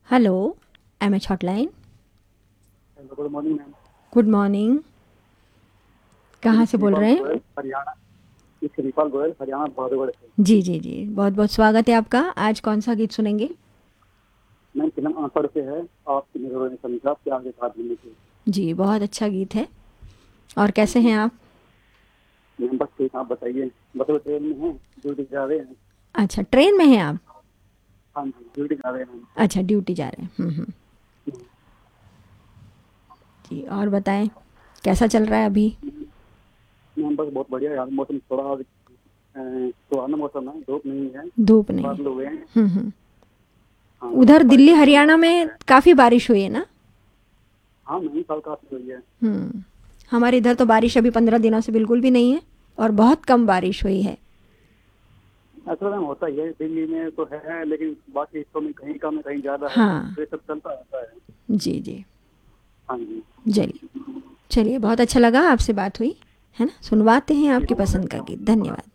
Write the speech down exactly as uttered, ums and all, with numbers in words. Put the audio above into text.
Hello, M H hotline. Hello, good morning ma'am. Good morning. कहाँ से बोल श्रीपाल रहे हैं? गोयल हरियाणा। ये श्रीपाल गोयल हरियाणा भादोगढ़ से। जी जी जी, बहुत बहुत स्वागत है आपका। आज कौन सा गीत सुनेंगे? मैम फिल्म आंसर से है। आपकी नजरों ने समझा प्यार के साथ मिलने की। जी, बहुत अच्छा गीत है। और हाँ कैसे जी। हैं आप? मैम बस ठीक, आप बताइए। बस वो ट्रेन में हैं, ड्यूटी जा रहे हैं। अच्छा, ट्रेन में हैं आप? हाँ जी, ड्यूटी जा रहे हैं मैम। अच्छा, ड्यूटी जा रहे हैं। हम्म हम्म। जी, और बताएं, कैसा चल रहा है अभी? मैम बस बहुत बढ़िया यार, मौसम थोड़ा आज, अ, सुहाना मौसम है, धूप नहीं है। धूप नहीं है। बादल हुए हैं। हम्म हम्म। हाँ, उधर बारिश दिल्ली का मौसम हरियाणा हो में रहा है। काफ़ी बारिश हुई है ना? हाँ मैम, कल काफी हुई है। हम्म। हमारे इधर तो बारिश अभी पंद्रह दिनों से बिल्कुल भी नहीं है, और बहुत कम बारिश हुई है। ऐसा मैम होता ही है, दिल्ली में तो है लेकिन बाकी हिस्सों में कहीं कम है, कहीं ज्यादा है, हाँ। तो ये सब चलता रहता है। जी जी। हाँ जी। चलिए, चलिए बहुत अच्छा लगा आपसे बात हुई, है ना? सुनवाते हैं आपकी पसंद का गीत। धन्यवाद।